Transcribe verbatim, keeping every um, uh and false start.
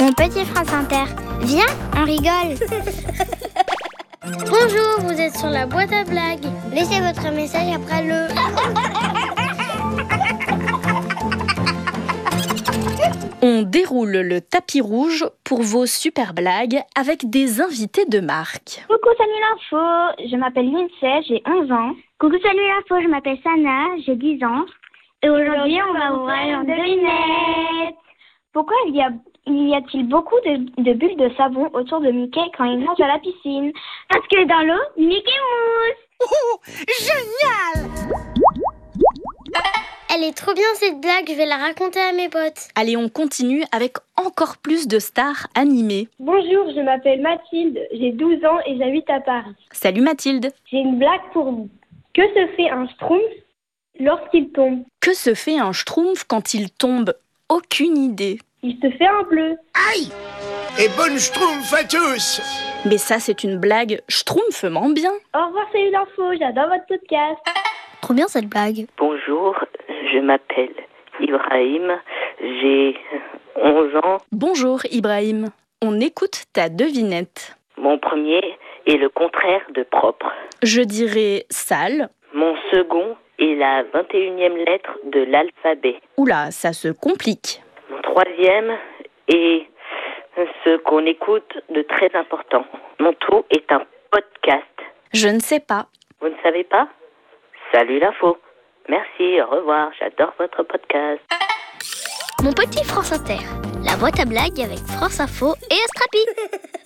Mon petit France Inter, viens, on rigole. Bonjour, vous êtes sur la boîte à blagues. Laissez votre message après le... On déroule le tapis rouge pour vos super blagues avec des invités de marque. Coucou, salut l'info, je m'appelle Lindsay, j'ai onze ans. Coucou, salut l'info, je m'appelle Sana, j'ai dix ans. Et aujourd'hui, on va ouvrir une devinette. Pourquoi il y a, il y a-t-il beaucoup de, de bulles de savon autour de Mickey quand il nage à la piscine? Parce que dans l'eau, Mickey mousse. Oh, génial! Elle est trop bien cette blague, je vais la raconter à mes potes. Allez, on continue avec encore plus de stars animées. Bonjour, je m'appelle Mathilde, j'ai douze ans et j'habite à Paris. Salut Mathilde. J'ai une blague pour vous. Que se fait un schtroumpf lorsqu'il tombe? Que se fait un schtroumpf quand il tombe? Aucune idée. Il se fait un bleu. Aïe! Et bonne schtroumpf à tous! Mais ça, c'est une blague schtroumpfement bien. Au revoir, salut l'info, j'adore votre podcast. Trop bien cette blague. Bonjour, je m'appelle Ibrahim, j'ai onze ans. Bonjour Ibrahim, on écoute ta devinette. Mon premier est le contraire de propre. Je dirais sale. Mon second est la vingt et unième lettre de l'alphabet. Oula, ça se complique. Mon troisième est ce qu'on écoute de très important. Mon tout est un podcast. Je ne sais pas. Vous ne savez pas? Salut l'info. Merci, au revoir, j'adore votre podcast. Mon petit France Inter, la boîte à blagues avec France Info et Astrapi.